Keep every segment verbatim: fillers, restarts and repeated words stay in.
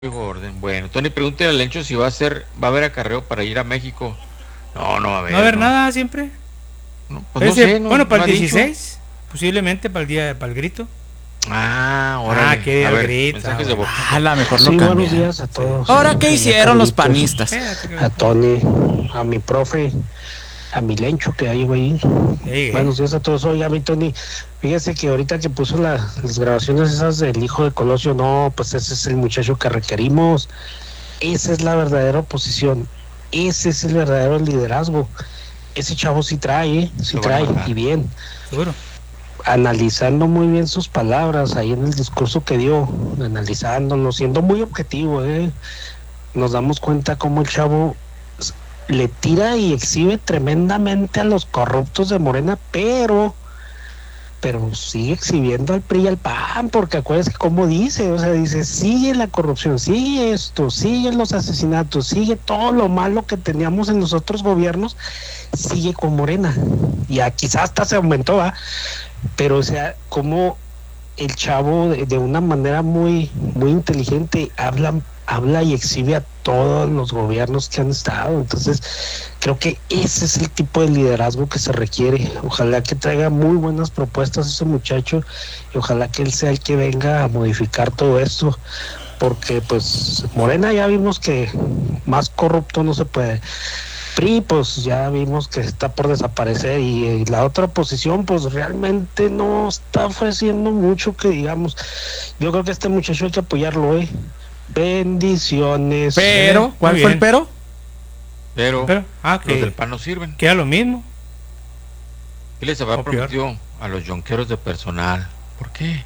orden. Bueno, Tony, pregúntale al Lencho si va a ser, va a haber acarreo para ir a México. No, no va a haber. No va a haber no. nada siempre. No, pues no Ese, sé, no, bueno, no para ha el dicho. dieciséis, posiblemente para el día, para el grito. Ah, Ah, órale. qué día A el ver, grito. mensajes Ah, de bueno. voz. A lo mejor lo Sí, buenos cambian. días a todos. Ahora, ¿qué Allá hicieron los Carlitos, panistas? Espérate, que- a Tony, a mi profe, a mi Lencho que ya llegó ahí. Ya llegué. Buenos días a todos. Oiga, mi Tony, fíjese que ahorita que puso la- las grabaciones esas del hijo de Colosio, no, pues ese es el muchacho que requerimos. Esa es la verdadera oposición. Ese es el verdadero liderazgo. Ese chavo sí trae, ¿eh? sí Lo van a trae, matar. y bien. Seguro. Analizando muy bien sus palabras ahí en el discurso que dio, analizándolo, siendo muy objetivo, ¿eh? Nos damos cuenta cómo el chavo le tira y exhibe tremendamente a los corruptos de Morena, pero pero sigue exhibiendo al P R I y al P A N, porque acuérdense cómo dice, o sea, dice, sigue la corrupción, sigue esto, siguen los asesinatos, sigue todo lo malo que teníamos en los otros gobiernos, sigue con Morena, y a, quizás hasta se aumentó, ¿va? Pero o sea, como el chavo de, de una manera muy, muy inteligente habla, habla y exhibe a todos los gobiernos que han estado. Entonces, creo que ese es el tipo de liderazgo que se requiere. Ojalá que traiga muy buenas propuestas ese muchacho y ojalá que él sea el que venga a modificar todo esto. Porque pues Morena ya vimos que más corrupto no se puede. P R I pues ya vimos que está por desaparecer y, y la otra oposición pues realmente no está ofreciendo mucho que digamos. Yo creo que este muchacho hay que apoyarlo, eh. Bendiciones. Pero, ¿cuál Muy fue el bien. pero? Pero, Pero, ah, los del que P A N no sirven. queda lo mismo. ¿Qué les había O peor. prometido a los yonqueros de personal? ¿Por qué?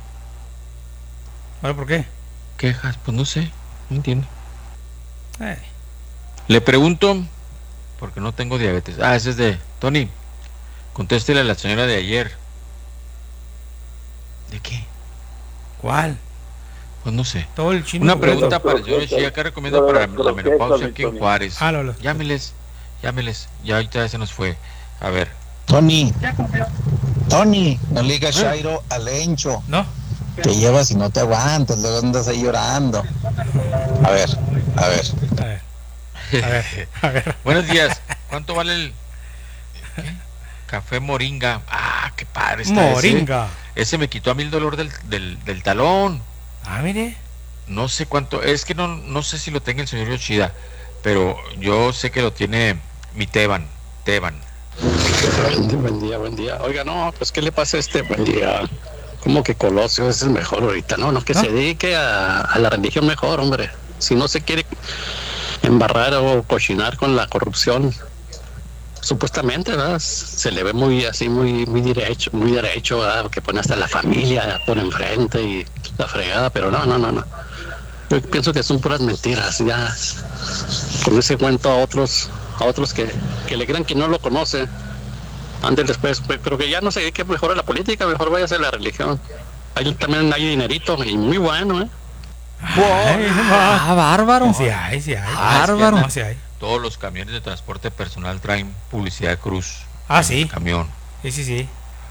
¿Ahora por qué? ¿Quejas? Pues no sé, no entiendo. Eh, Le pregunto, porque no tengo diabetes. Ah, ese es de Tony. Contéstele a la señora de ayer. ¿De qué? ¿Cuál? Pues no sé. Todo el chino. Una completo. pregunta para el señor Chía, ¿qué recomienda para la menopausia aquí en Juárez? Ah, lo, lo. Llámeles, llámeles, ya ahorita ya se nos fue. A ver, Tony, Tony, no le digas ¿Eh? Shairo al Lencho. No. Te llevas y no te aguantas, luego andas ahí llorando. A ver, a ver. A ver. A ver. A ver. buenos días. ¿Cuánto vale el ¿qué? Café Moringa? Ah, qué padre está Moringa. ese. Ese me quitó a mí el dolor del, del, del talón. Ah, mire. No sé cuánto, es que no, no sé si lo tenga el señor Yoshida, pero yo sé que lo tiene mi Teban, Teban. Buen día, buen día. Oiga, no, pues ¿qué le pasa a este? Buen día. Como que Colosio es el mejor ahorita, no, no, que ¿No? se dedique a, a la religión mejor, hombre. Si no se quiere embarrar o cochinar con la corrupción, supuestamente, ¿verdad? Se le ve muy así, muy, muy derecho, muy derecho, ¿verdad? Que pone hasta la familia por enfrente y la fregada, pero no, no, no, no. Yo pienso que son puras mentiras, ya. Con ese cuento a otros, a otros que, que le crean que no lo conoce. Antes después, pues, pero que ya no sé qué mejor la política, mejor vaya a ser la religión. Ahí también hay dinerito y muy bueno, ¿eh? Ay, no va. Ah, bárbaro. Sí hay, sí hay. Ah, es que Bárbaro. No, sí hay. Todos los camiones de transporte personal traen publicidad de Cruz. Ah, en sí. el camión. Sí, sí, sí.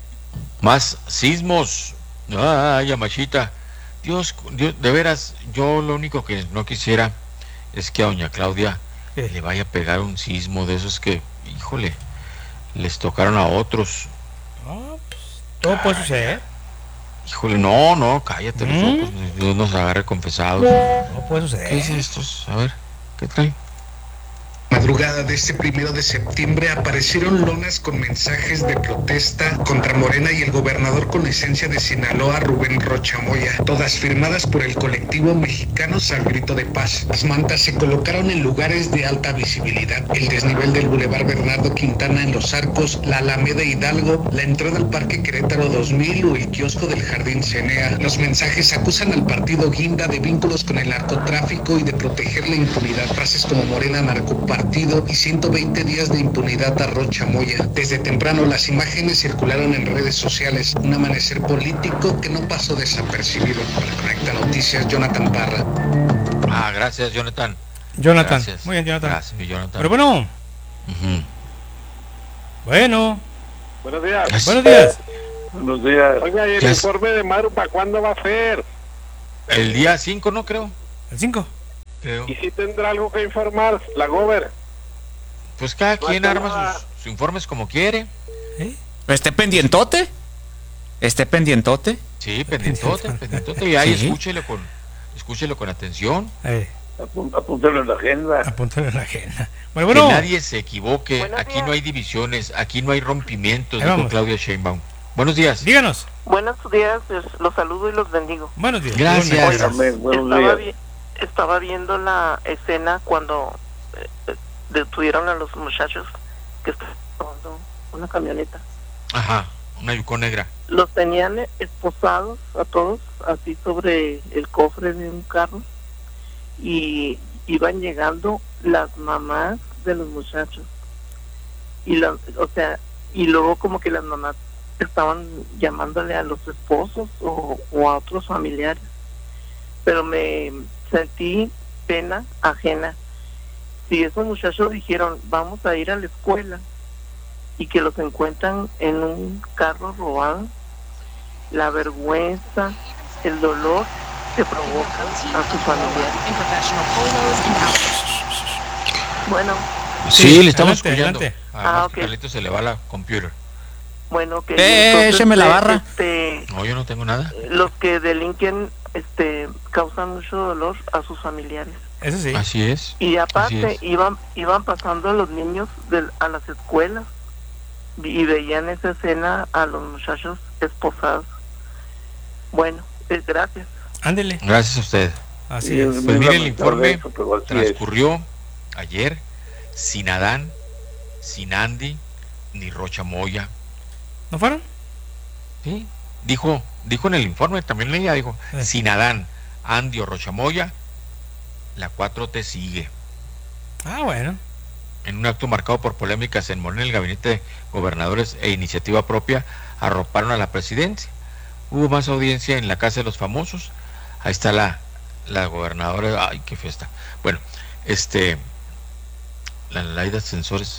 Más sismos. Ay, Yamashita. Dios, Dios, de veras, yo lo único que no quisiera es que a doña Claudia ¿Qué? le vaya a pegar un sismo de esos que, híjole, les tocaron a otros. No, pues, todo puede suceder. Híjole, no, no, cállate los ¿Mm? ojos, Dios nos agarre confesados. Todo puede suceder. ¿Qué es estos? A ver, ¿qué trae? Madrugada de este primero de septiembre aparecieron lonas con mensajes de protesta contra Morena y el gobernador con licencia de Sinaloa, Rubén Rocha Moya, todas firmadas por el colectivo Mexicanos al Grito de Paz. Las mantas se colocaron en lugares de alta visibilidad: el desnivel del Boulevard Bernardo Quintana en Los Arcos, la Alameda Hidalgo, la entrada al Parque Querétaro dos mil o el kiosco del Jardín Cenea. Los mensajes acusan al partido Guinda de vínculos con el narcotráfico y de proteger la impunidad. Frases como Morena narcopartido y ciento veinte días de impunidad a Rocha Moya. Desde temprano las imágenes circularon en redes sociales, un amanecer político que no pasó desapercibido. Para Conecta Noticias, Jonathan Parra. Ah, gracias, Jonathan. Jonathan. Gracias. Muy bien, Jonathan. Gracias, mi Jonathan. Pero bueno, Ujú. bueno, Buenos días. Gracias. buenos días. Buenos días. Oiga, ¿y el Ya es- informe de Maru para cuándo va a ser? El día cinco, ¿no creo? El cinco. creo. ¿Y si tendrá algo que informar la gober? Pues cada No quien está arma nada. sus, sus informes como quiere. ¿Eh? Esté pendientote. Esté pendientote. Sí, pendientote, pendientote. Y ahí Sí. escúchelo con, escúchelo con atención. Eh, Apún- Apúntalo en la agenda. apúntale en la agenda. Bueno, Que bueno. nadie se equivoque. Buenos Aquí días. no hay divisiones, aquí no hay rompimientos, Ahí dijo vamos. Claudia Sheinbaum. Buenos días. Díganos. Buenos días, pues, los saludo y los bendigo. Buenos días. Gracias. Igualmente. Amén, buenos Estaba, días. vi- estaba viendo la escena cuando eh, eh, detuvieron a los muchachos que estaban tomando una camioneta. Ajá, una yucón negra. Los tenían esposados a todos, así sobre el cofre de un carro, y iban llegando las mamás de los muchachos. Y la, o sea, y luego como que las mamás estaban llamándole a los esposos o, o a otros familiares. Pero me sentí pena ajena. Si esos muchachos dijeron, vamos a ir a la escuela, y que los encuentran en un carro robado, la vergüenza, el dolor que provoca a sus familiares. Bueno, Sí, le estamos adelante, escuchando. adelante. Además, Ah, ok. Carlitos se le va la computer. bueno, que Eh, entonces, écheme la eh, barra. este, No, yo no tengo nada. los que delinquen este causan mucho dolor a sus familiares. Eso sí. Así es. Y Así aparte es. iban iban pasando los niños del- a las escuelas y veían esa escena a los muchachos esposados. Bueno, eh, gracias. Ándele. Gracias a usted. Así Sí, es. es Pues muy mire, el lamentable informe eso, pero así es. transcurrió ayer sin Adán, sin Andy, ni Rocha Moya. ¿No fueron? Sí, dijo, dijo en el informe, también leía, dijo, Eh. sin Adán, Andy o Rocha Moya, la cuatro T sigue. Ah, bueno. En un acto marcado por polémicas en Morena, el gabinete de gobernadores e iniciativa propia arroparon a la presidencia. Hubo más audiencia en la Casa de los Famosos. Ahí está la, la gobernadora. Ay, qué fiesta. Bueno, este, la ley de ascensores.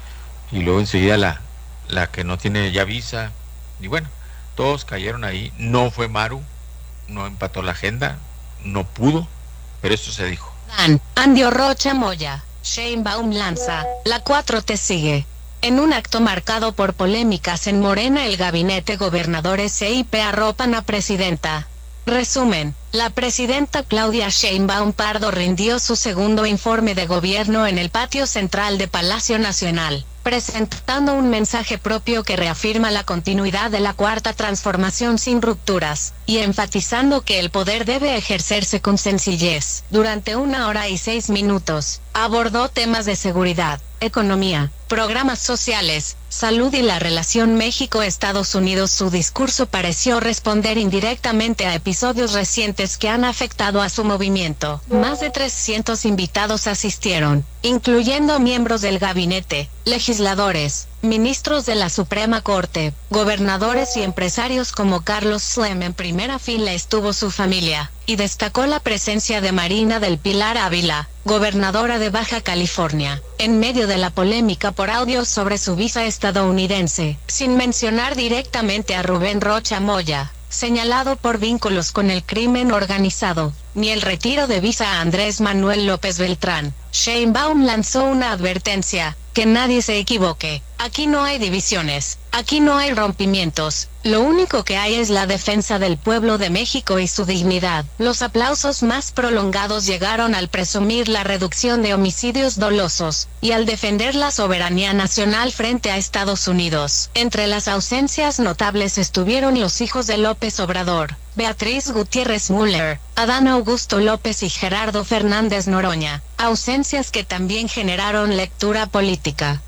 Y luego enseguida la, la que no tiene ya visa. Y bueno, todos cayeron ahí. No fue Maru, no empató la agenda, no pudo, pero esto se dijo. Dan, Andio Rocha Moya, Sheinbaum lanza, la cuatro T sigue. En un acto marcado por polémicas en Morena, el gabinete gobernadores E I P arropan a presidenta. Resumen, la presidenta Claudia Sheinbaum Pardo rindió su segundo informe de gobierno en el patio central de Palacio Nacional, presentando un mensaje propio que reafirma la continuidad de la cuarta transformación sin rupturas, y enfatizando que el poder debe ejercerse con sencillez. Durante una hora y seis minutos, abordó temas de seguridad, economía, programas sociales, salud y la relación México-Estados Unidos. Su discurso pareció responder indirectamente a episodios recientes que han afectado a su movimiento. Más de trescientos invitados asistieron, incluyendo miembros del gabinete, legisladores, ministros de la Suprema Corte, gobernadores y empresarios como Carlos Slim. En primera fila estuvo su familia, y destacó la presencia de Marina del Pilar Ávila, gobernadora de Baja California, en medio de la polémica por audios sobre su visa estadounidense, sin mencionar directamente a Rubén Rocha Moya, señalado por vínculos con el crimen organizado, ni el retiro de visa a Andrés Manuel López Beltrán. Sheinbaum lanzó una advertencia: que nadie se equivoque, aquí no hay divisiones, aquí no hay rompimientos, lo único que hay es la defensa del pueblo de México y su dignidad. Los aplausos más prolongados llegaron al presumir la reducción de homicidios dolosos, y al defender la soberanía nacional frente a Estados Unidos. Entre las ausencias notables estuvieron los hijos de López Obrador, Beatriz Gutiérrez Müller, Adán Augusto López y Gerardo Fernández Noroña, ausencias que también generaron lectura política.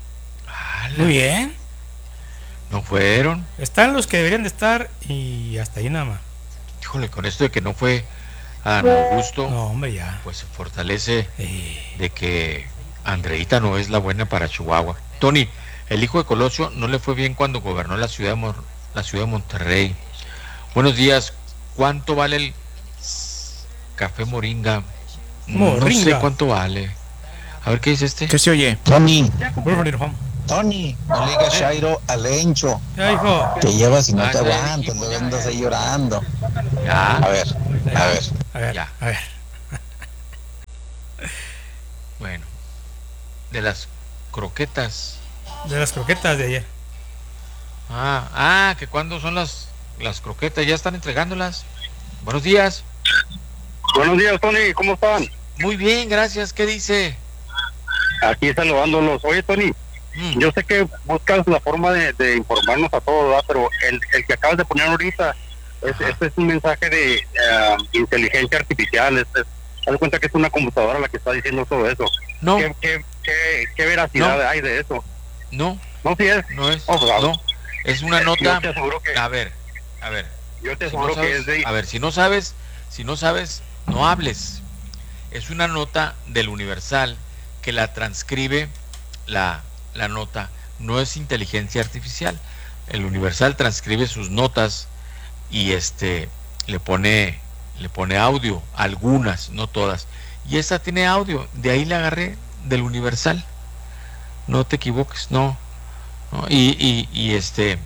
¡Hala! Muy bien. No fueron. Están los que deberían de estar y hasta ahí nada más. Híjole, con esto de que no fue a Augusto, No, hombre, ya. pues se fortalece Eh, de que Andreita no es la buena para Chihuahua. Tony, el hijo de Colosio no le fue bien cuando gobernó la ciudad de, Mon- la ciudad de Monterrey. Buenos días. ¿Cuánto vale el café Moringa? No sé Moringa. cuánto vale. A ver qué dice este. ¿Qué se oye? Tony, Por favor, Juan. Tony, no le digas Shairo al Encho. Ya, hijo. Te llevas y no Ah, te ya aguantas, dijimos, luego ya, andas ya. ahí llorando. Ya. A ver, a ver. A ver, Ya. a ver. Bueno, de las croquetas. De las croquetas de ayer. Ah, ah, que cuándo son las, las croquetas, ya están entregándolas. Buenos días. Buenos días, Tony, ¿cómo están? Muy bien, gracias, ¿qué dice? Aquí saludándolos. Oye, Tony, mm. yo sé que buscas la forma de, de informarnos a todos, ¿verdad? Pero el, el que acabas de poner ahorita, es, este es un mensaje de uh, inteligencia artificial, es, es, haz de cuenta que es una computadora la que está diciendo todo eso. No. ¿Qué, qué, qué, qué veracidad no. hay de eso? No. No, sí es. No es. Oh, claro. No. Es una nota. Yo te aseguro que, a ver, a ver. Yo te si aseguro no sabes, que es de... A ver, si no sabes, si no sabes, no hables. Es una nota del Universal que la transcribe la, la nota. No es inteligencia artificial. El Universal transcribe sus notas y este le pone le pone audio, algunas, no todas. Y esta tiene audio, de ahí la agarré del Universal. No te equivoques, no. no y, y, y este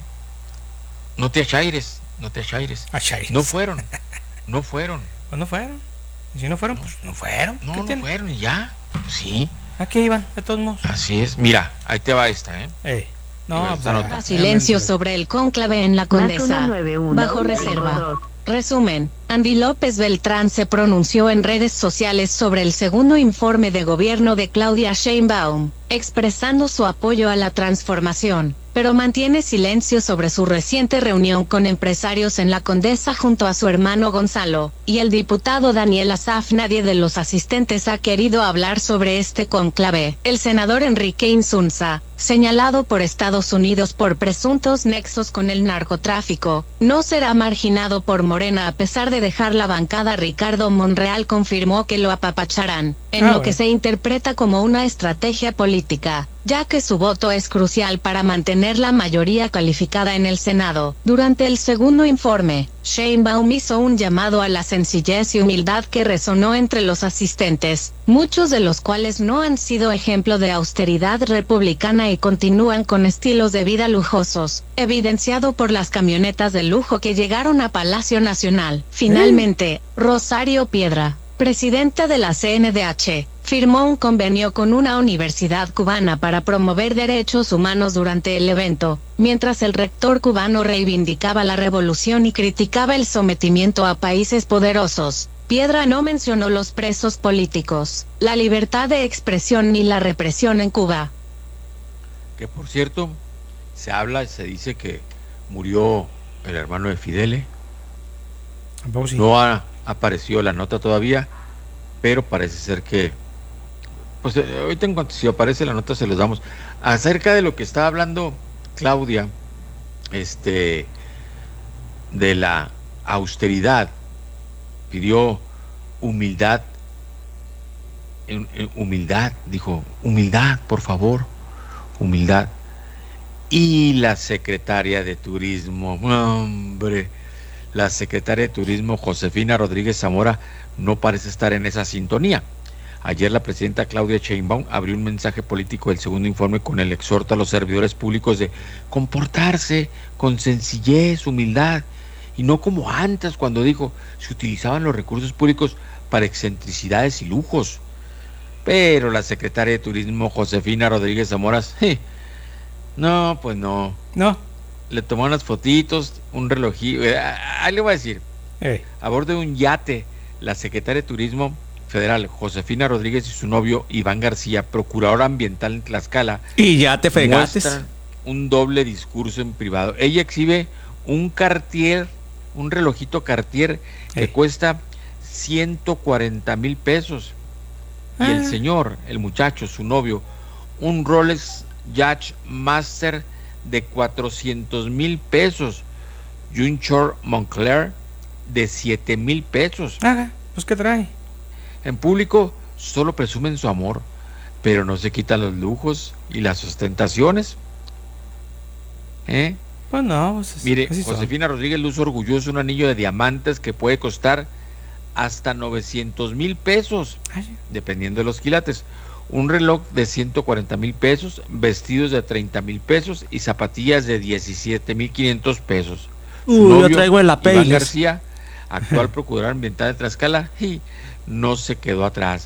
no te achaires, no te achaires. Achaires. No fueron. No fueron. Pues no fueron. Y si no fueron, pues no fueron. No, no tiene? fueron y ya. Pues sí. ¿A qué iban? De todos modos. Así es. Mira, ahí te va esta, ¿eh? Ey. No, esta nota. Silencio sobre el cónclave en la Condesa. Bajo reserva. Resumen. Andy López Beltrán se pronunció en redes sociales sobre el segundo informe de gobierno de Claudia Sheinbaum, expresando su apoyo a la transformación, pero mantiene silencio sobre su reciente reunión con empresarios en la Condesa junto a su hermano Gonzalo, y el diputado Daniel Asaf. Nadie de los asistentes ha querido hablar sobre este cónclave. El senador Enrique Insunza, señalado por Estados Unidos por presuntos nexos con el narcotráfico, no será marginado por Morena a pesar de dejar la bancada. Ricardo Monreal confirmó que lo apapacharán, en Ah, lo que bueno. se interpreta como una estrategia política, ya que su voto es crucial para mantener la mayoría calificada en el Senado. Durante el segundo informe, Sheinbaum hizo un llamado a la sencillez y humildad que resonó entre los asistentes, muchos de los cuales no han sido ejemplo de austeridad republicana y continúan con estilos de vida lujosos, evidenciado por las camionetas de lujo que llegaron a Palacio Nacional. Finalmente, Rosario Piedra, presidenta de la C N D H, firmó un convenio con una universidad cubana para promover derechos humanos durante el evento, mientras el rector cubano reivindicaba la revolución y criticaba el sometimiento a países poderosos. Piedra no mencionó los presos políticos, la libertad de expresión ni la represión en Cuba. Que por cierto, se habla, se dice que murió el hermano de Fidele. Tampoco sí. No ha aparecido la nota todavía, pero parece ser que, pues eh, ahorita en cuanto si aparece la nota se los damos. Acerca de lo que estaba hablando Claudia, este, de la austeridad, pidió humildad, en- en humildad, dijo, humildad, por favor, humildad. Y la secretaria de Turismo, hombre, la secretaria de Turismo, Josefina Rodríguez Zamora, no parece estar en esa sintonía. Ayer la presidenta Claudia Sheinbaum abrió un mensaje político del segundo informe con el exhorto a los servidores públicos de comportarse con sencillez, humildad, y no como antes cuando dijo se utilizaban los recursos públicos para excentricidades y lujos. Pero la secretaria de Turismo, Josefina Rodríguez Zamora, je, no, pues no. No. Le tomó unas fotitos, un relojillo, eh, ahí le voy a decir, Ey. a bordo de un yate, la secretaria de Turismo Federal, Josefina Rodríguez, y su novio Iván García, procurador ambiental en Tlaxcala, Y ya te fregaste. muestran un doble discurso en privado. Ella exhibe un Cartier, un relojito Cartier que Ey. cuesta ciento cuarenta mil pesos. Y el Ah. señor, el muchacho, su novio, un Rolex Yacht Master de cuatrocientos mil pesos y un short Moncler de siete mil pesos. Haga, pues ¿qué trae? En público solo presumen su amor, pero no se quitan los lujos y las ostentaciones. ¿Eh? Pues no, pues es- Mire, así son. Josefina Rodríguez luce orgulloso un anillo de diamantes que puede costar hasta novecientos mil pesos, Ay, dependiendo de los quilates. Un reloj de ciento cuarenta mil pesos, vestidos de treinta mil pesos y zapatillas de diecisiete mil quinientos pesos. Su Uy, yo novio, traigo el Iván Apeiles. García, actual procurador ambiental de Tlaxcala, y no se quedó atrás.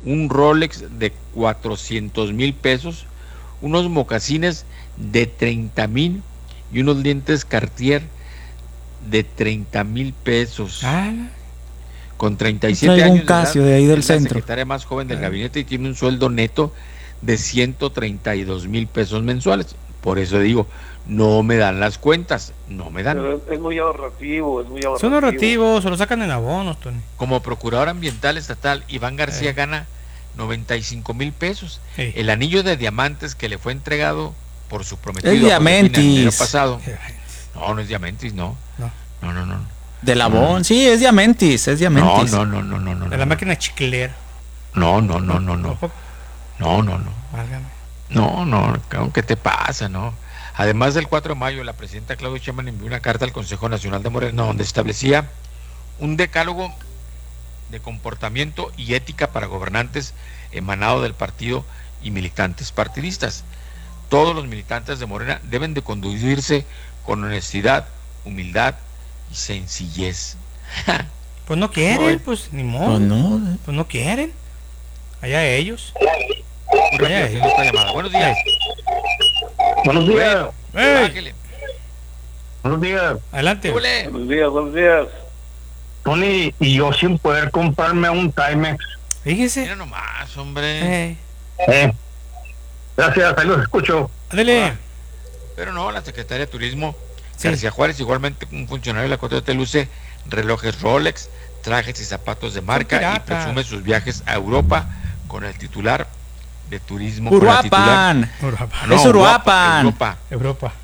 un Rolex de cuatrocientos mil pesos, unos mocasines de treinta mil y unos lentes Cartier de treinta mil pesos. Ah, Con treinta y siete Traigo un años de edad, Casio de ahí del es la centro. secretaria más joven del gabinete y tiene un sueldo neto de ciento treinta y dos mil pesos mensuales. Por eso digo, no me dan las cuentas, no me dan. Pero es muy ahorrativo, es muy ahorrativo. son ahorrativos, se lo sacan en abonos, Tony. Como procurador ambiental estatal, Iván García Eh. gana noventa y cinco mil pesos. Sí. El anillo de diamantes que le fue entregado por su prometido Es a Josefina el Diamantis. enero pasado. No, no es Diamantis, no. No. No, no, no. De Labón, sí, es Diamantis, es No, Diamantis. no, no, no, no, no. De la máquina chiclera. No, no, no, no, no. Tampoco. No, no, no. Válgame. No, no, cabrón, ¿qué te pasa, no? Además del cuatro de mayo, la presidenta Claudia Sheinbaum envió una carta al Consejo Nacional de Morena donde establecía un decálogo de comportamiento y ética para gobernantes emanado del partido y militantes partidistas. Todos los militantes de Morena deben de conducirse con honestidad, humildad y sencillez. Pues no quieren, Oye. pues ni modo. Pues no, eh. Pues no quieren. Allá ellos. Muy rápido, haciendo esta llamada. Buenos días. Buenos días. ¡Ey! Bájele. Buenos días. Adelante. Súbele. Buenos días, buenos días. Tony, y yo sin poder comprarme un Timex. Fíjese. Mira nomás, hombre. Eh, Eh. Gracias, ahí los escucho. ándale. Pero no, la secretaria de Turismo, Sí. García Juárez, igualmente un funcionario de la cuatro T, luce relojes Rolex, trajes y zapatos de marca y piratas. presume sus viajes a Europa con el titular de Turismo. con la Uruapan. Europa. titular- No, Es Uruapan. Europa. Europa.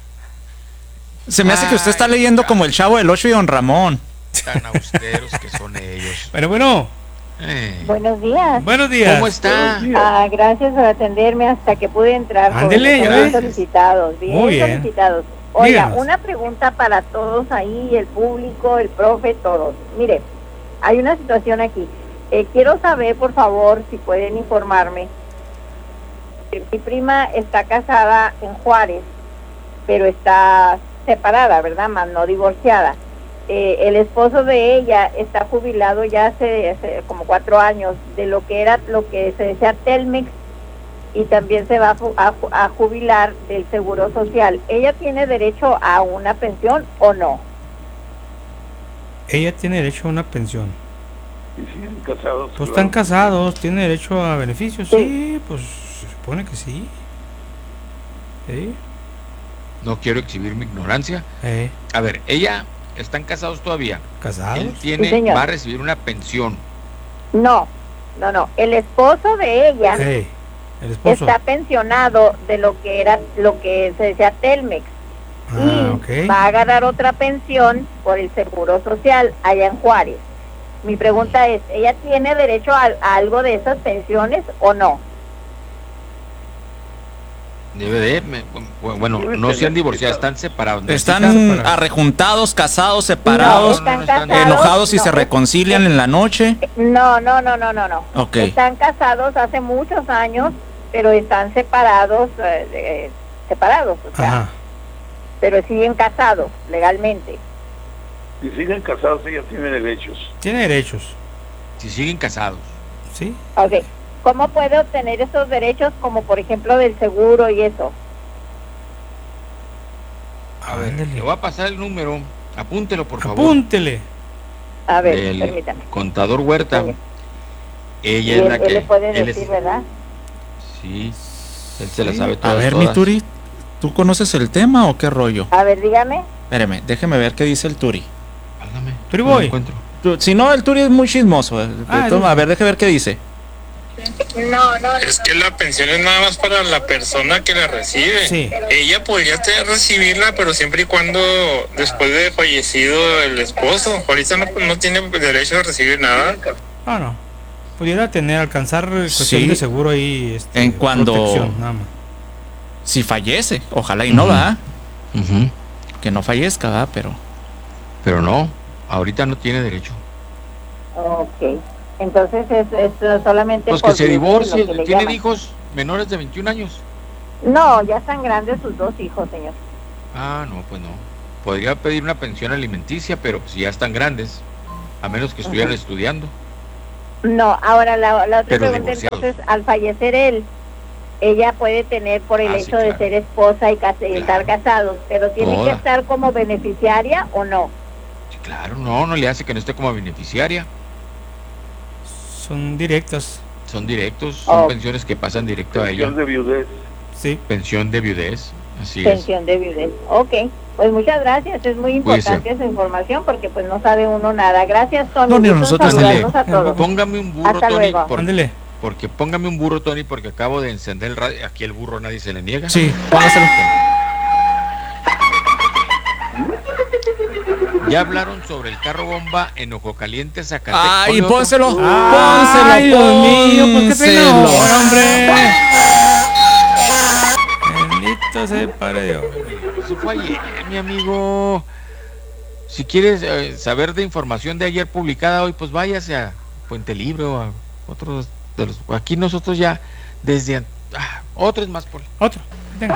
Se me hace que usted está Ay, leyendo ya. como el Chavo del Ocho y Don Ramón. Tan austeros que son ellos. Bueno, bueno. Eh, Buenos días. Buenos días. ¿Cómo está? Ah, gracias por atenderme hasta que pude entrar. Ándele, jóvenes, ya bien ves. solicitados, bien, Muy bien. solicitados. Oiga, Díganos. una pregunta para todos ahí, el público, el profe, todos. Mire, hay una situación aquí. Eh, quiero saber, por favor, si pueden informarme. Mi prima está casada en Juárez, pero está separada, ¿verdad? Más no divorciada. Eh, el esposo de ella está jubilado ya hace, hace como cuatro años de lo que era lo que se decía Telmex, y también se va a, ju- a ju- a jubilar del Seguro Social. ¿Ella tiene derecho a una pensión o no? Ella tiene derecho a una pensión. Y siguen casados. Pues claro. están casados, tiene derecho a beneficios. Sí. Sí, pues se supone que sí. Sí. No quiero exhibir mi ignorancia. Eh, A ver, ella, están casados todavía. casados. Él tiene, Sí, señor. va a recibir una pensión. No, no, no. El esposo de ella Eh, el esposo. está pensionado de lo que era lo que se decía Telmex. Ah, y ok. va a agarrar otra pensión por el Seguro Social allá en Juárez. Mi pregunta es, ¿ella tiene derecho a, a algo de esas pensiones o no? Debe de, me- bueno, no se han divorciado, están separados. Están Necesitan- arrejuntados, casados, No, separados, están no, no, casados, enojados y no, se reconcilian en la noche. No, no, no, no, no, no. Ok. Están casados hace muchos años, pero están separados, eh, eh, separados, o sea, Ajá. pero siguen casados legalmente. Si siguen casados, ella tiene derechos. Tiene derechos. Si siguen casados. Sí. Ok. ¿Cómo puede obtener esos derechos, como por ejemplo del seguro y eso? A ver, Ándale. le voy a pasar el número, apúntelo por favor. Apúntele. A ver, Del permítame. contador Huerta. Sí. Y Ella es él, la él que. le puede él decir, es- ¿verdad? Sí, él se la Sí. sabe A todas. ver, mi todas. Turi, ¿tú conoces el tema o qué rollo? A ver, dígame. Espérame, déjeme ver qué dice el Turi. Válgame, Turi no lo Boy. encuentro. Tu- Si no, el Turi es muy chismoso. eh. Ah, Toma, es- a ver, déjeme ver qué dice. No, no. Es que la pensión es nada más para la persona que la recibe. Sí. Ella podría te- recibirla, pero siempre y cuando después de fallecido el esposo. Ahorita no, no tiene derecho a recibir nada. Ah, no. Pudiera tener, alcanzar cuestión Sí. de seguro ahí. Este, En cuando- protección, nada más. Si fallece, ojalá y no, Ujú. va. Ujú. Que no fallezca, va, pero. Pero no, ahorita no tiene derecho. Ok. Entonces es, es solamente... Pues por que se vivir, divorcie, lo que le tiene llaman. hijos menores de veintiún años. No, ya están grandes sus dos hijos, señor. Ah, no, pues no. Podría pedir una pensión alimenticia, pero si ya están grandes, a menos que estuvieran Ujú. estudiando. No, ahora la, la otra Pero pregunta, divorciado. entonces, al fallecer él, ella puede tener por el Ah, sí, hecho de claro. ser esposa y cas- y estar casados, pero tiene Toda. que estar como beneficiaria o no. Sí, claro, no, no le hace que no esté como beneficiaria. Son directos. Son directos, son Oh. pensiones que pasan directo a ella. Pensión de viudez. Sí. Pensión de viudez, así es. Pensión de viudez. Ok, pues muchas gracias, es muy importante esa información porque pues no sabe uno nada. Gracias, Tony. No, ni Gusto en nosotros saludarlos a Ándale, todos. póngame un burro, Hasta Tony, luego. por- Ándele. porque póngame un burro, Tony, porque acabo de encender el radio. Aquí el burro nadie se le niega. Sí, póngaselo. Ya hablaron sobre el carro bomba en Ojo Caliente, Zacatecas. Ay, Ponle otro. pónselo. Ay, Dios Pónselo, mío, ¿por qué traen pónselo. ahora, hombre? Bendito sea el Padre Dios. Eso fue ayer, mi amigo. Si quieres eh, saber de información de ayer publicada hoy, pues váyase a Puente Libre o a otros de los. Aquí nosotros ya desde an- ah, otro es más por. Otro. Venga.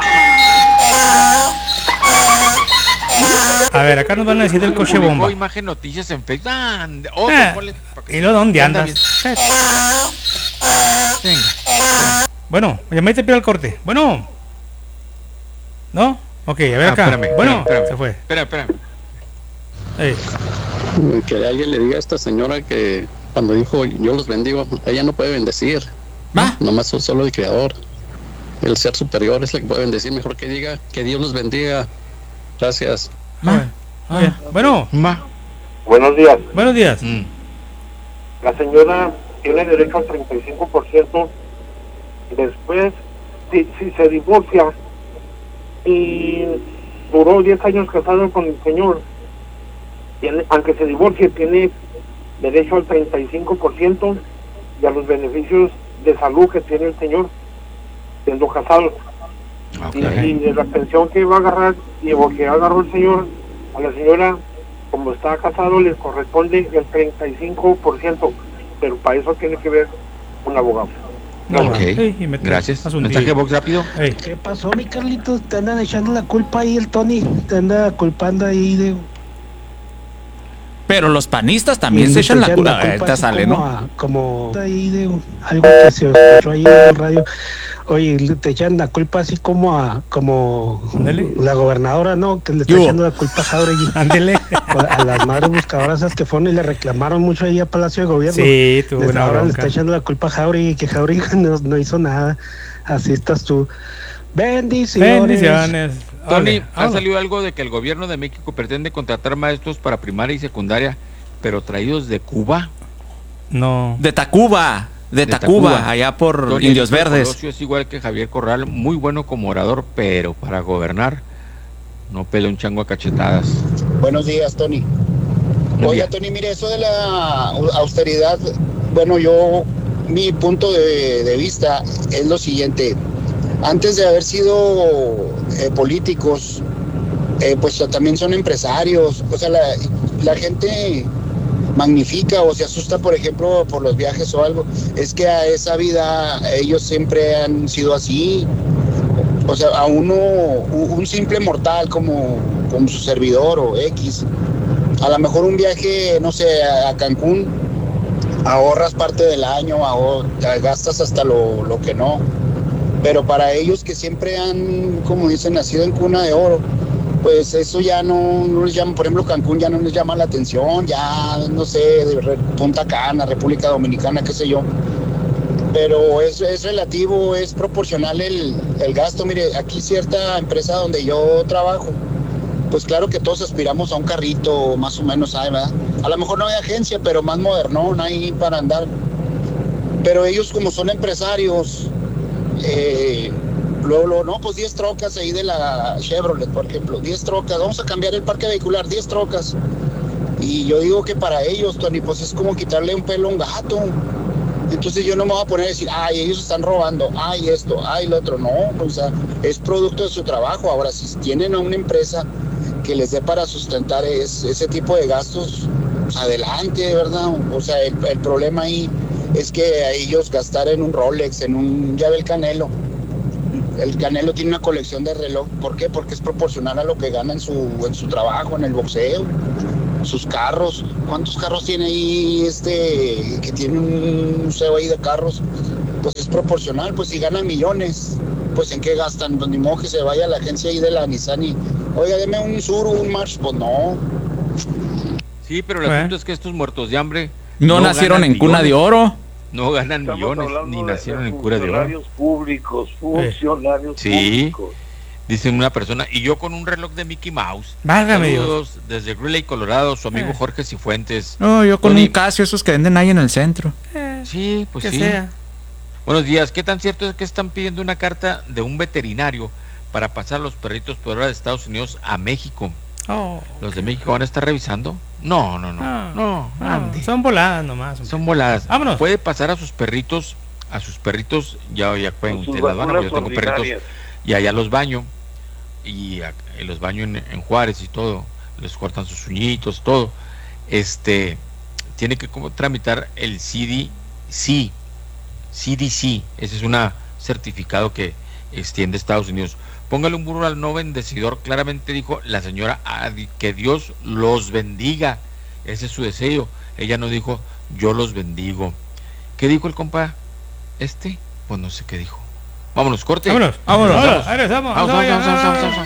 A ver, acá nos van a decir del coche Publicó bomba. imagen noticias en Facebook. Ah, ande- otro, Ah, ponle pa' que ¿y luego dónde anda andas? bien. Venga. Bueno, ya me te pido el corte. Bueno. ¿No? Ok, a ver Ah, acá. espérame, Bueno, espérame, se fue. Espera, espera. Ey. Que alguien le diga a esta señora que cuando dijo yo los bendigo, ella no puede bendecir. ¿Va? Nomás son solo el creador. El ser superior es el que puede bendecir. Mejor que diga que Dios los bendiga. Gracias. Ma. Muy bien. Bueno, Ma. Buenos días. buenos días. Mm. La señora tiene derecho al treinta y cinco por ciento. Después, si, si se divorcia y duró diez años casado con el señor, tiene, aunque se divorcie, tiene derecho al treinta y cinco por ciento y a los beneficios de salud que tiene el señor siendo casado. Ok. Y, y de la pensión que va a agarrar y o que agarró el señor, a la señora, como está casado, le corresponde el treinta y cinco por ciento, pero para eso tiene que ver un abogado. Ok. Ey, y me- Gracias. haz un Mensaje día. box rápido. Ey. ¿Qué pasó, mi Carlitos? Te andan echando la culpa ahí el Tony. Te anda culpando ahí de... Pero los panistas también y se te echan la echan culpa. Ahorita así sale, como ¿no? a- como ahí de algo que se escuchó ahí en el radio. Oye, te echan la culpa así como a como Ándale. la gobernadora, ¿no? Que le está Yo. echando la culpa a Jauregui. Ándele. A las madres buscadoras esas que fueron y le reclamaron mucho ahí a Palacio de Gobierno. Sí, tuvo Les- una ahora le bronca. está echando la culpa a Jauregui, que Jauregui no, no hizo nada. Así estás tú. Bendiciones. Bendiciones. Tony, Órale, ha vámonos. salido algo de que el gobierno de México pretende contratar maestros para primaria y secundaria, pero traídos de Cuba. No. De Tacuba. De, De Tacuba, Tacuba. allá por Tony Indios Elizabeth Verdes. Colosio es igual que Javier Corral, muy bueno como orador, pero para gobernar no pelea un chango a cachetadas. Buenos días, Tony. Buen Oiga, día. Tony, mire, eso de la austeridad, bueno, yo, mi punto de, de vista es lo siguiente. Antes de haber sido eh, políticos, eh, pues también son empresarios. O sea, la, la gente magnifica o se asusta, por ejemplo, por los viajes o algo. Es que a esa vida ellos siempre han sido así. O sea, a uno, un simple mortal como, como su servidor o X, a lo mejor un viaje, no sé, a Cancún, ahorras parte del año, ahor- gastas hasta lo, lo que no. Pero para ellos que siempre han, como dicen, nacido en cuna de oro, pues eso ya no, no les llama, por ejemplo, Cancún ya no les llama la atención, ya, no sé, de Re- Punta Cana, República Dominicana, qué sé yo. Pero es, es relativo, es proporcional el, el gasto. Mire, aquí cierta empresa donde yo trabajo, pues claro que todos aspiramos a un carrito, más o menos, ¿sabe, verdad? A lo mejor no hay agencia, pero más modernón ahí para andar. Pero ellos como son empresarios, eh, luego, luego, no, pues diez trocas ahí de la Chevrolet, por ejemplo, diez trocas, vamos a cambiar el parque vehicular, diez trocas. Y yo digo que para ellos, Tony, pues es como quitarle un pelo a un gato. Entonces yo no me voy a poner a decir, ay, ellos están robando, ay, esto, ay, lo otro. No, o sea, es producto de su trabajo. Ahora, si tienen a una empresa que les dé para sustentar es, ese tipo de gastos, adelante, ¿verdad? O sea, el, el problema ahí es que a ellos gastar en un Rolex, en un, ya ve el Canelo. El Canelo tiene una colección de reloj. ¿Por qué? Porque es proporcional a lo que gana en su, en su trabajo, en el boxeo. sus carros. ¿Cuántos carros tiene ahí este que tiene un museo ahí de carros? Pues es proporcional, pues si ganan millones, pues en qué gastan, pues ni modo que se vaya a la agencia ahí de la Nissan y, oiga, deme un Suru, un March, pues no. Sí, pero el Eh. asunto es que estos muertos de hambre No, nacieron ganan en cuna de millones. oro. No ganan Estamos millones, hablando ni de- nacieron de en cura de oro. funcionarios públicos, funcionarios Sí, públicos. dice una persona, y yo con un reloj de Mickey Mouse. Válgame Dios. Saludos desde Greeley, Colorado, su amigo Eh. Jorge Cifuentes. No, yo con Tony, un Casio, esos que venden ahí en el centro. Sí, pues que sí. sea. Buenos días, ¿qué tan cierto es que están pidiendo una carta de un veterinario para pasar los perritos por ahora de Estados Unidos a México? Oh, ¿Los de México van a estar revisando? No, no, no. Ah, no, no, ande. son voladas nomás. hombre. Son voladas. Vámonos. Puede pasar a sus perritos, a sus perritos, ya, ya pueden Con sus ustedes las van a vacunas yo tengo perritos ordinarias. y allá los baño y, a- y los baño en, en Juárez y todo, les cortan sus uñitos, todo. Este tiene que como tramitar el C D C, C D C, ese es un certificado que extiende Estados Unidos. Póngale un burro al no bendecidor, claramente dijo la señora, ah, di- que Dios los bendiga, ese es su deseo. Ella no dijo yo los bendigo. ¿Qué dijo el compa este? Pues no sé qué dijo. Vámonos, corte. Vámonos. Vámonos. Vámonos. Ahí regresamos. Vamos, No vamos, vaya. vamos, vamos, vamos, vamos.